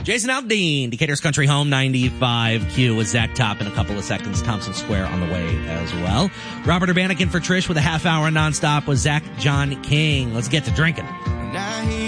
Jason Aldean, Decatur's Country Home, 95Q with Zach Top in a couple of seconds. Thompson Square on the way as well. Robert Urbanic in for Trish with a half hour nonstop with Zach John King. Let's get to drinking. Now